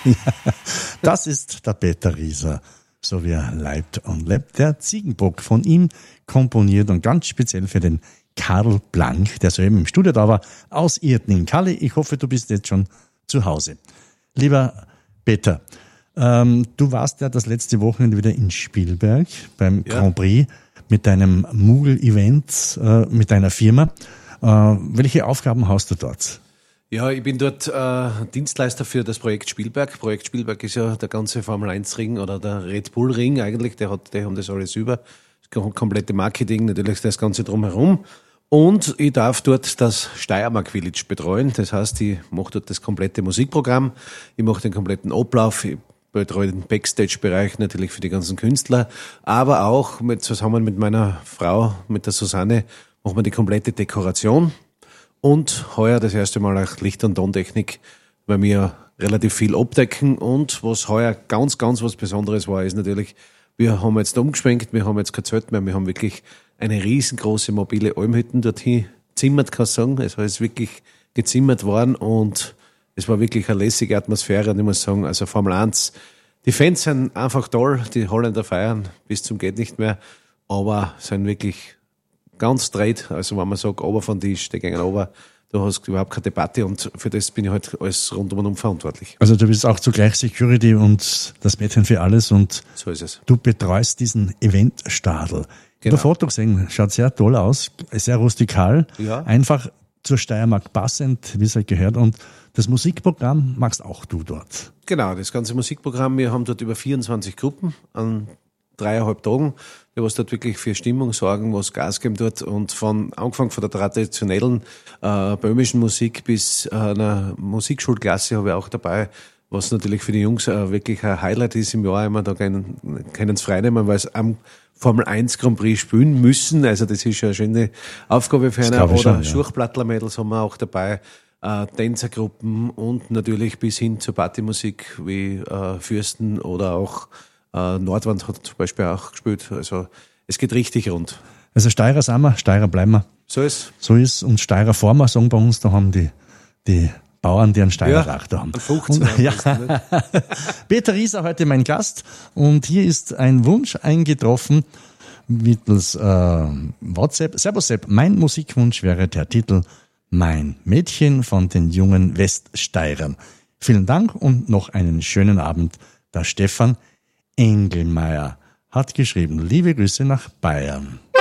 Das ist der Peter Rieser, so wie er leibt und lebt. Der Ziegenbock von ihm komponiert und ganz speziell für den Karl Blank, der soeben im Studio da war, aus Irtning. Karli, ich hoffe, du bist jetzt schon zu Hause. Lieber Peter, du warst ja das letzte Wochenende wieder in Spielberg beim Grand Prix mit deinem Mugel-Event, mit deiner Firma. Welche Aufgaben hast du dort? Ja, ich bin dort Dienstleister für das Projekt Spielberg. Projekt Spielberg ist ja der ganze Formel-1-Ring oder der Red Bull-Ring eigentlich. Die haben das alles über. Das komplette Marketing, natürlich das Ganze drumherum. Und ich darf dort das Steiermark Village betreuen. Das heißt, ich mache dort das komplette Musikprogramm. Ich mache den kompletten Ablauf. Ich betreue den Backstage-Bereich natürlich für die ganzen Künstler. Aber auch zusammen mit meiner Frau, mit der Susanne, machen wir die komplette Dekoration. Und heuer das erste Mal auch Licht- und Tontechnik, weil wir relativ viel abdecken. Und was heuer ganz, ganz was Besonderes war, ist natürlich, wir haben jetzt umgeschwenkt, wir haben jetzt kein Zelt mehr, wir haben wirklich eine riesengroße mobile Almhütten dorthin zimmert, kann ich sagen. Es ist wirklich gezimmert worden und es war wirklich eine lässige Atmosphäre. Und ich muss sagen, also Formel 1, die Fans sind einfach toll, die Holländer feiern bis zum geht nicht mehr, aber sind wirklich ganz straight, also wenn man sagt, ober von Tisch, die gehen ober, du hast überhaupt keine Debatte und für das bin ich halt alles rundum und um verantwortlich. Also du bist auch zugleich Security und das Mädchen für alles und so ist es. Du betreust diesen Eventstadel. Genau. Der Foto gesehen, schaut sehr toll aus, sehr rustikal, einfach zur Steiermark passend, wie es halt gehört. Und das Musikprogramm machst auch du dort. Genau, das ganze Musikprogramm, wir haben dort über 24 Gruppen an 3,5 Tagen, die was dort wirklich für Stimmung sorgen, was Gas geben dort und angefangen von der traditionellen böhmischen Musik bis einer Musikschulklasse habe ich auch dabei, was natürlich für die Jungs wirklich ein Highlight ist im Jahr, immer da können es frei nehmen, weil sie am Formel 1 Grand Prix spielen müssen, also das ist ja eine schöne Aufgabe für einen, oder Schurchplattler-Mädels haben wir auch dabei, Tänzergruppen und natürlich bis hin zur Partymusik wie Fürsten oder auch Nordwand hat zum Beispiel auch gespielt. Also es geht richtig rund. Also Steirer sind wir, Steirer bleiben wir. So ist. So ist und Steirer fahren wir, sagen bei uns, da haben die Bauern, die einen Steirer Trachter haben. 15 und, Peter Rieser heute mein Gast und hier ist ein Wunsch eingetroffen mittels WhatsApp. Servus Sepp, mein Musikwunsch wäre der Titel Mein Mädchen von den jungen Weststeirern. Vielen Dank und noch einen schönen Abend. Der Stefan Engelmeier hat geschrieben, liebe Grüße nach Bayern.